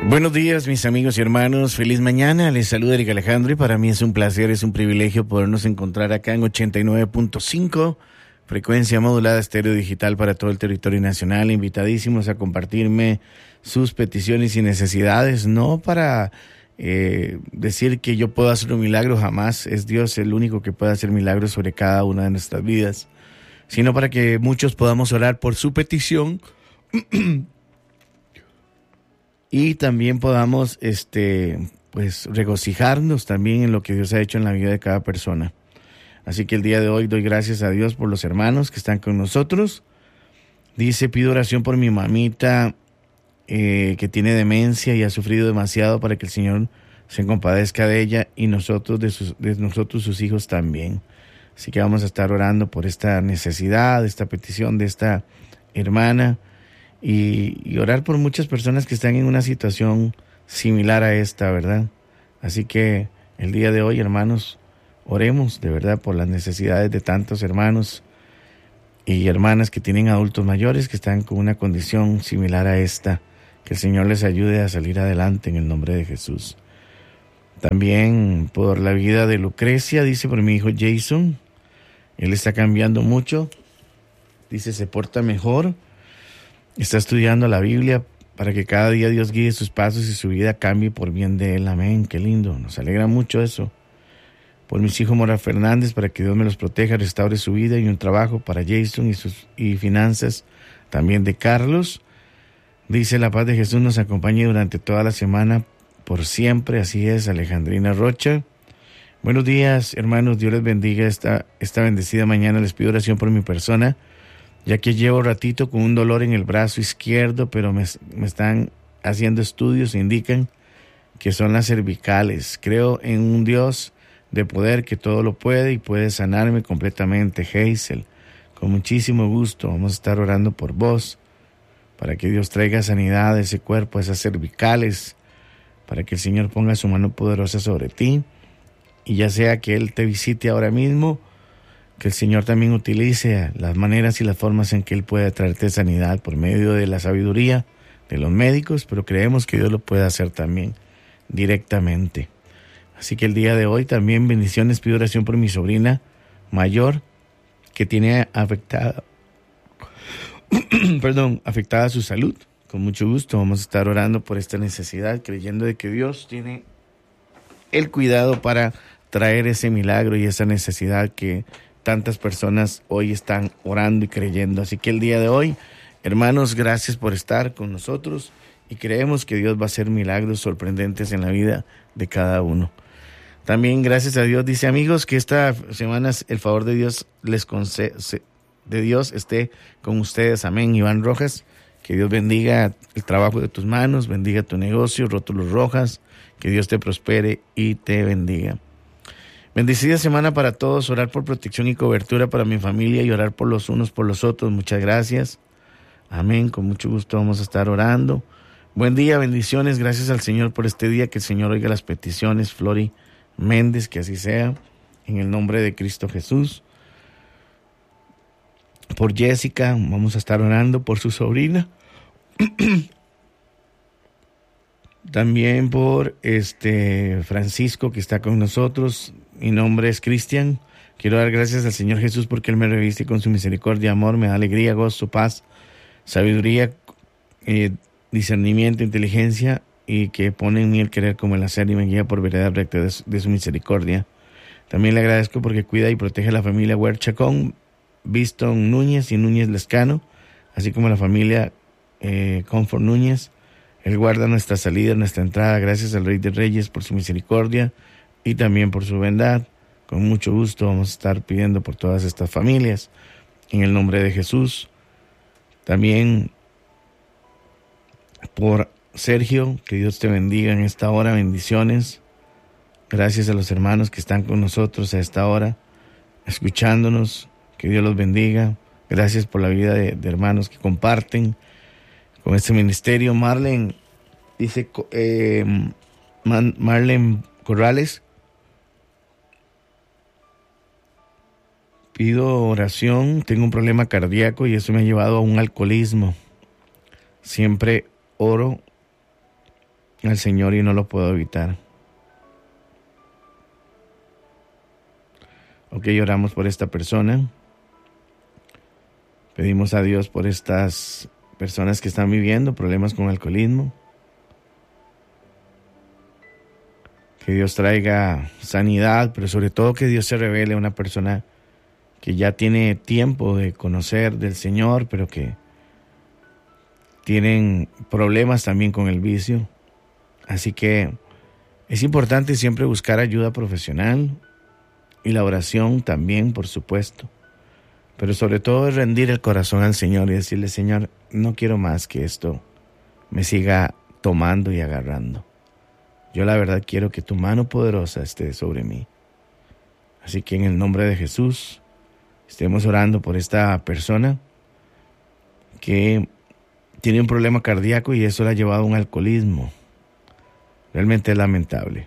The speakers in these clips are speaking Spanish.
Buenos días, mis amigos y hermanos. Feliz mañana. Les saluda Eric Alejandro y para mí es un placer, es un privilegio podernos encontrar acá en 89.5, frecuencia modulada estéreo digital para todo el territorio nacional. Invitadísimos a compartirme sus peticiones y necesidades, no para decir que yo puedo hacer un milagro, jamás. Es Dios el único que puede hacer milagros sobre cada una de nuestras vidas, sino para que muchos podamos orar por su petición y también podamos pues regocijarnos también en lo que Dios ha hecho en la vida de cada persona. Así que el día de hoy doy gracias a Dios por los hermanos que están con nosotros. Dice, pido oración por mi mamita que tiene demencia y ha sufrido demasiado, para que el Señor se compadezca de ella y nosotros de nosotros sus hijos también. Así que vamos a estar orando por esta necesidad, esta petición de esta hermana, y orar por muchas personas que están en una situación similar a esta, ¿verdad? Así que el día de hoy, hermanos, oremos de verdad por las necesidades de tantos hermanos y hermanas que tienen adultos mayores que están con una condición similar a esta. Que el Señor les ayude a salir adelante en el nombre de Jesús. También por la vida de Lucrecia, dice, por mi hijo Jason. Él está cambiando mucho. Dice, se porta mejor. Está estudiando la Biblia para que cada día Dios guíe sus pasos y su vida cambie por bien de él. Amén. Qué lindo. Nos alegra mucho eso. Por mis hijos Mora Fernández, para que Dios me los proteja, restaure su vida y un trabajo para Jason y finanzas también de Carlos. Dice, la paz de Jesús nos acompañe durante toda la semana, por siempre. Así es, Alejandrina Rocha. Buenos días, hermanos. Dios les bendiga esta bendecida mañana. Les pido oración por mi persona, ya que llevo ratito con un dolor en el brazo izquierdo, pero me están haciendo estudios e indican que son las cervicales. Creo en un Dios de poder que todo lo puede y puede sanarme completamente. Hazel, con muchísimo gusto vamos a estar orando por vos, para que Dios traiga sanidad a ese cuerpo, a esas cervicales, para que el Señor ponga su mano poderosa sobre ti, y ya sea que Él te visite ahora mismo, que el Señor también utilice las maneras y las formas en que Él puede traerte sanidad por medio de la sabiduría de los médicos, pero creemos que Dios lo puede hacer también directamente. Así que el día de hoy también bendiciones, pido oración por mi sobrina mayor que tiene afectada su salud. Con mucho gusto vamos a estar orando por esta necesidad, creyendo de que Dios tiene el cuidado para traer ese milagro y esa necesidad que tantas personas hoy están orando y creyendo. Así que el día de hoy, hermanos, gracias por estar con nosotros y creemos que Dios va a hacer milagros sorprendentes en la vida de cada uno. También gracias a Dios, dice, amigos, que esta semana el favor de Dios de Dios esté con ustedes. Amén. Iván Rojas, que Dios bendiga el trabajo de tus manos, bendiga tu negocio. Rótulos Rojas, que Dios te prospere y te bendiga. Bendecida semana para todos. Orar por protección y cobertura para mi familia y orar por los unos por los otros. Muchas gracias. Amén. Con mucho gusto vamos a estar orando. Buen día, bendiciones. Gracias al Señor por este día. Que el Señor oiga las peticiones. Flori Méndez, que así sea. En el nombre de Cristo Jesús. Por Jessica, vamos a estar orando por su sobrina. También por Francisco, que está con nosotros. Mi nombre es Cristian. Quiero dar gracias al Señor Jesús porque Él me reviste con su misericordia, amor, me da alegría, gozo, paz, sabiduría, discernimiento, inteligencia, y que pone en mí el querer como el hacer y me guía por veredas rectas de su misericordia. También le agradezco porque cuida y protege a la familia Huerchacón, Viston Núñez y Núñez Lescano, así como la familia Comfort Núñez. Él guarda nuestra salida, nuestra entrada. Gracias al Rey de Reyes por su misericordia y también por su bondad. Con mucho gusto vamos a estar pidiendo por todas estas familias en el nombre de Jesús. También por Sergio, que Dios te bendiga en esta hora. Bendiciones. Gracias a los hermanos que están con nosotros a esta hora, escuchándonos. Que Dios los bendiga. Gracias por la vida de hermanos que comparten con este ministerio. Marlene, dice Marlene Corrales, pido oración, tengo un problema cardíaco y eso me ha llevado a un alcoholismo. Siempre oro al Señor y no lo puedo evitar. Ok, oramos por esta persona. Pedimos a Dios por estas personas que están viviendo problemas con alcoholismo. Que Dios traiga sanidad, pero sobre todo que Dios se revele a una persona que ya tiene tiempo de conocer del Señor, pero que tienen problemas también con el vicio. Así que es importante siempre buscar ayuda profesional y la oración también, por supuesto. Pero sobre todo es rendir el corazón al Señor y decirle: Señor, no quiero más que esto me siga tomando y agarrando. Yo la verdad quiero que tu mano poderosa esté sobre mí. Así que en el nombre de Jesús, estemos orando por esta persona que tiene un problema cardíaco y eso le ha llevado a un alcoholismo. Realmente es lamentable.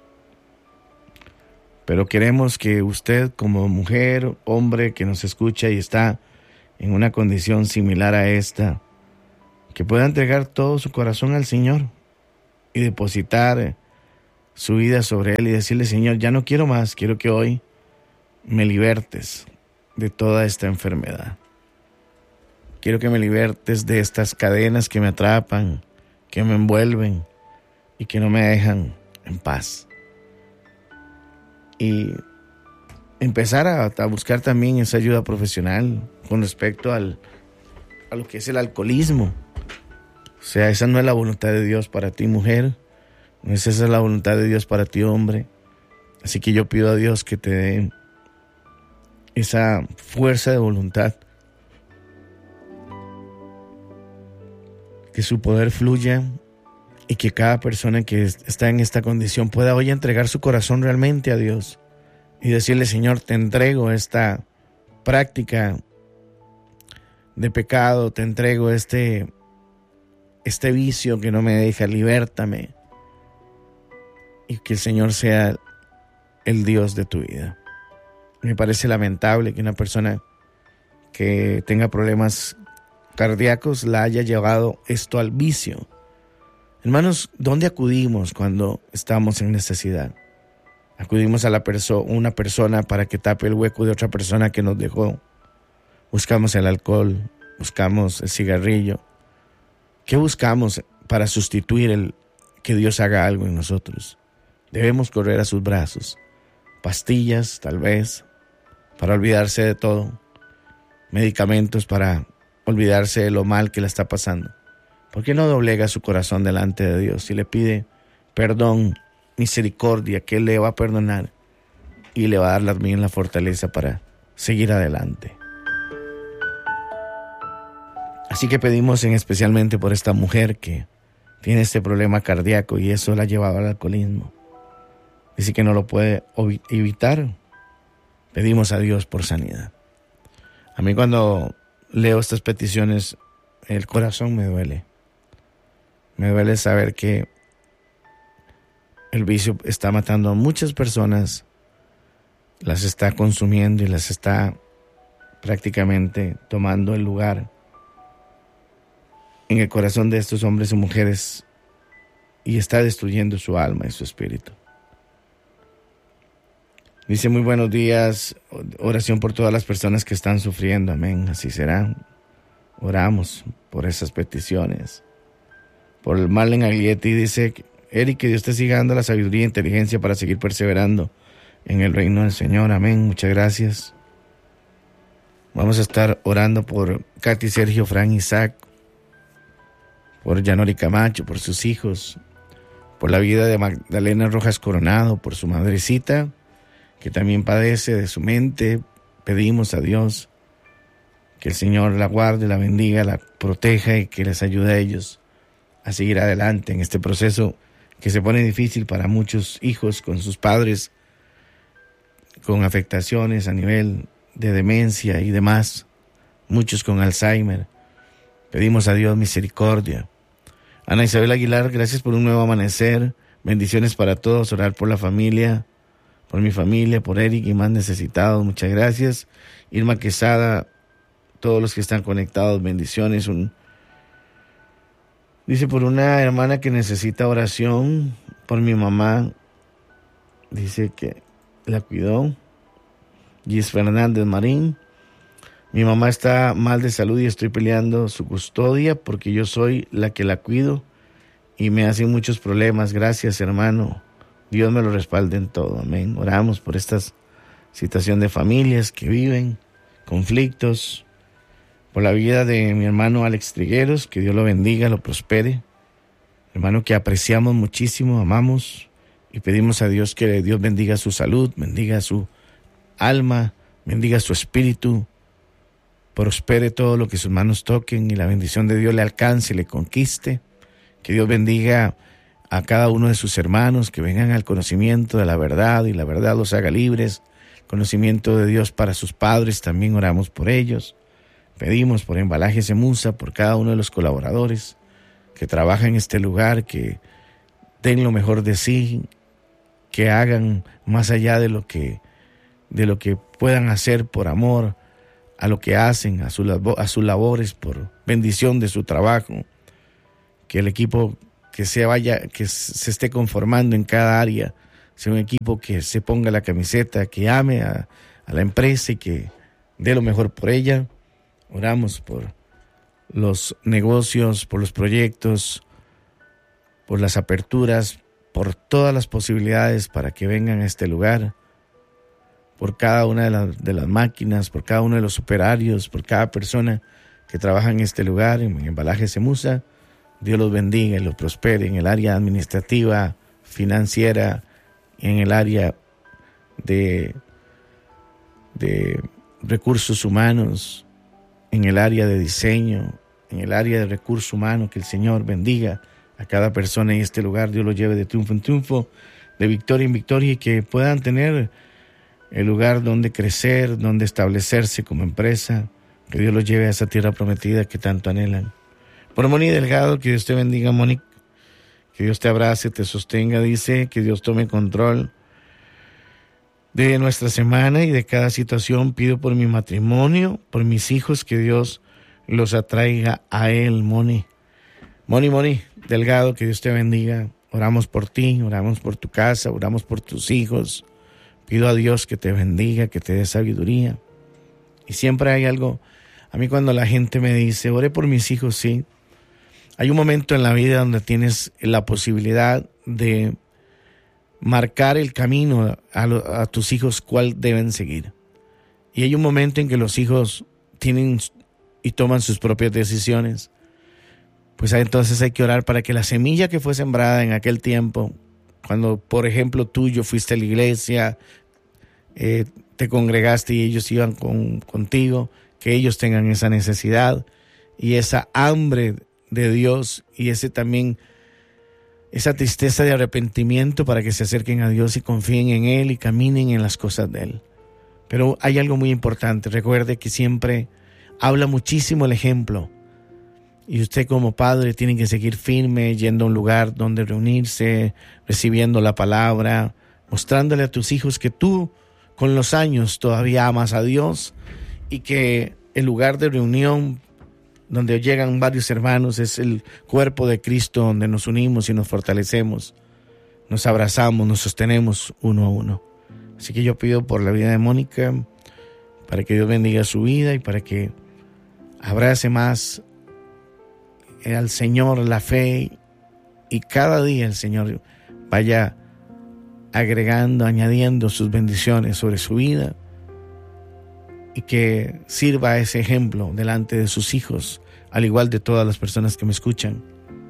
Pero queremos que usted, como mujer, hombre que nos escucha y está en una condición similar a esta, que pueda entregar todo su corazón al Señor y depositar su vida sobre Él y decirle: Señor, ya no quiero más, quiero que hoy me libertes de toda esta enfermedad. Quiero que me libertes de estas cadenas que me atrapan, que me envuelven y que no me dejan en paz. Y empezar a buscar también esa ayuda profesional con respecto a lo que es el alcoholismo. O sea, esa no es la voluntad de Dios para ti, mujer. No es esa la voluntad de Dios para ti, hombre. Así que yo pido a Dios que te dé esa fuerza de voluntad, que su poder fluya y que cada persona que está en esta condición pueda hoy entregar su corazón realmente a Dios y decirle: Señor, te entrego esta práctica de pecado, te entrego este vicio que no me deja, libértame. Y que el Señor sea el Dios de tu vida. Me parece lamentable que una persona que tenga problemas cardíacos la haya llevado esto al vicio. Hermanos, ¿dónde acudimos cuando estamos en necesidad? Acudimos a una persona para que tape el hueco de otra persona que nos dejó. Buscamos el alcohol, buscamos el cigarrillo. ¿Qué buscamos para sustituir que Dios haga algo en nosotros? Debemos correr a sus brazos. Pastillas, tal vez, para olvidarse de todo. Medicamentos para olvidarse de lo mal que le está pasando. ¿Por qué no doblega su corazón delante de Dios y le pide perdón, misericordia, que Él le va a perdonar y le va a dar también la fortaleza para seguir adelante? Así que pedimos especialmente por esta mujer que tiene este problema cardíaco y eso la ha llevado al alcoholismo. Dice que no lo puede evitar. Pedimos a Dios por sanidad. A mí cuando leo estas peticiones, el corazón me duele. Me duele saber que el vicio está matando a muchas personas, las está consumiendo y las está prácticamente tomando el lugar en el corazón de estos hombres y mujeres y está destruyendo su alma y su espíritu. Dice: muy buenos días, oración por todas las personas que están sufriendo, amén, así será. Oramos por esas peticiones. Por el Marlen Aglietti dice: Eric, que Dios te siga dando la sabiduría e inteligencia para seguir perseverando en el reino del Señor, amén, muchas gracias. Vamos a estar orando por Katy, Sergio, Fran, Isaac, por Yanori Camacho, por sus hijos, por la vida de Magdalena Rojas Coronado, por su madrecita, que también padece de su mente. Pedimos a Dios que el Señor la guarde, la bendiga, la proteja y que les ayude a ellos a seguir adelante en este proceso que se pone difícil para muchos hijos con sus padres, con afectaciones a nivel de demencia y demás, muchos con Alzheimer. Pedimos a Dios misericordia. Ana Isabel Aguilar, gracias por un nuevo amanecer. Bendiciones para todos. Orar por la familia, por mi familia, por Eric y más necesitados. Muchas gracias. Irma Quesada, todos los que están conectados, bendiciones. Dice, por una hermana que necesita oración, por mi mamá, dice que la cuidó, Gis Fernández Marín. Mi mamá está mal de salud y estoy peleando su custodia porque yo soy la que la cuido y me hacen muchos problemas. Gracias, hermano. Dios me lo respalde en todo. Amén. Oramos por esta situación de familias que viven conflictos, por la vida de mi hermano Alex Trigueros, que Dios lo bendiga, lo prospere. Hermano que apreciamos muchísimo, amamos y pedimos a Dios que Dios bendiga su salud, bendiga su alma, bendiga su espíritu, prospere todo lo que sus manos toquen y la bendición de Dios le alcance y le conquiste. Que Dios bendiga a cada uno de sus hermanos, que vengan al conocimiento de la verdad y la verdad los haga libres. Conocimiento de Dios para sus padres, también oramos por ellos. Pedimos por Embalajes Emusa, por cada uno de los colaboradores que trabajan en este lugar, que den lo mejor de sí, que hagan más allá de lo que puedan hacer por amor a lo que hacen, a sus labores, por bendición de su trabajo. Que el equipo que se esté conformando en cada área sea un equipo que se ponga la camiseta, que ame a la empresa y que dé lo mejor por ella. Oramos por los negocios, por los proyectos, por las aperturas, por todas las posibilidades para que vengan a este lugar, por cada una de las máquinas, por cada uno de los operarios, por cada persona que trabaja en este lugar, en Embalajes Emusa. Dios los bendiga y los prospere en el área administrativa, financiera, en el área de recursos humanos, en el área de diseño, en el área de recursos humanos. Que el Señor bendiga a cada persona en este lugar. Dios los lleve de triunfo en triunfo, de victoria en victoria, y que puedan tener el lugar donde crecer, donde establecerse como empresa. Que Dios los lleve a esa tierra prometida que tanto anhelan. Por Moni Delgado, que Dios te bendiga, Moni. Que Dios te abrace, te sostenga, dice, que Dios tome control de nuestra semana y de cada situación. Pido por mi matrimonio, por mis hijos, que Dios los atraiga a Él, Moni. Moni Delgado, que Dios te bendiga. Oramos por ti, oramos por tu casa, oramos por tus hijos. Pido a Dios que te bendiga, que te dé sabiduría. Y siempre hay algo, a mí cuando la gente me dice, oré por mis hijos, sí. Hay un momento en la vida donde tienes la posibilidad de marcar el camino a tus hijos cuál deben seguir. Y hay un momento en que los hijos tienen y toman sus propias decisiones. Pues entonces hay que orar para que la semilla que fue sembrada en aquel tiempo, cuando por ejemplo tú y yo fuiste a la iglesia, te congregaste y ellos iban contigo, que ellos tengan esa necesidad y esa hambre de Dios y esa tristeza de arrepentimiento para que se acerquen a Dios y confíen en Él y caminen en las cosas de Él. Pero hay algo muy importante, recuerde que siempre habla muchísimo el ejemplo y usted como padre tiene que seguir firme, yendo a un lugar donde reunirse, recibiendo la palabra, mostrándole a tus hijos que tú con los años todavía amas a Dios y que el lugar de reunión donde llegan varios hermanos es el cuerpo de Cristo, donde nos unimos y nos fortalecemos, nos abrazamos, nos sostenemos uno a uno. Así que yo pido por la vida de Mónica, para que Dios bendiga su vida y para que abrace más al Señor, la fe, y cada día el Señor vaya agregando, añadiendo sus bendiciones sobre su vida, y que sirva ese ejemplo delante de sus hijos, al igual de todas las personas que me escuchan.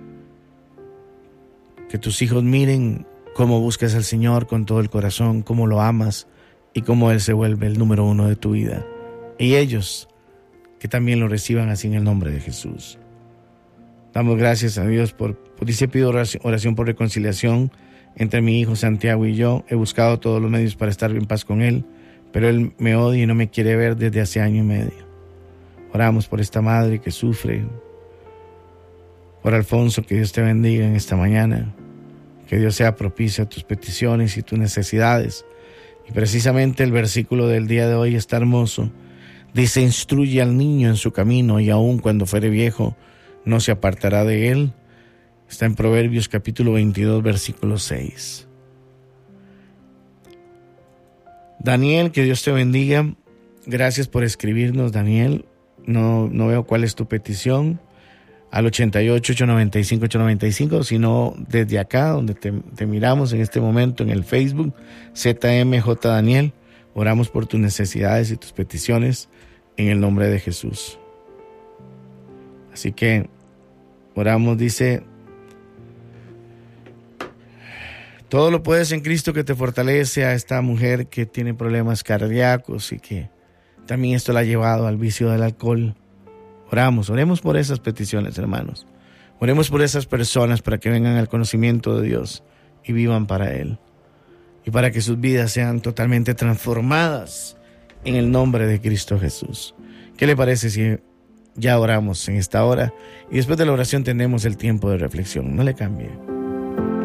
Que tus hijos miren cómo buscas al Señor con todo el corazón, cómo lo amas y cómo Él se vuelve el número uno de tu vida. Y ellos que también lo reciban así en el nombre de Jesús. Damos gracias a Dios dice, pido oración por reconciliación entre mi hijo Santiago y yo. He buscado todos los medios para estar en paz con él, pero él me odia y no me quiere ver desde hace 1 año y medio. Oramos por esta madre que sufre. Por Alfonso, que Dios te bendiga en esta mañana. Que Dios sea propicio a tus peticiones y tus necesidades. Y precisamente el versículo del día de hoy está hermoso. Dice, instruye al niño en su camino y aun cuando fuere viejo no se apartará de él. Está en Proverbios capítulo 22, versículo 6. Daniel, que Dios te bendiga. Gracias por escribirnos, Daniel. No veo cuál es tu petición. Al 88-895-895, sino desde acá, donde te miramos en este momento en el Facebook, ZMJ Daniel. Oramos por tus necesidades y tus peticiones en el nombre de Jesús. Así que oramos, dice: todo lo puedes en Cristo que te fortalece. A esta mujer que tiene problemas cardíacos y que también esto la ha llevado al vicio del alcohol. Oremos por esas peticiones, hermanos. Oremos por esas personas para que vengan al conocimiento de Dios y vivan para Él. Y para que sus vidas sean totalmente transformadas en el nombre de Cristo Jesús. ¿Qué le parece si ya oramos en esta hora? Y después de la oración tenemos el tiempo de reflexión. No le cambie.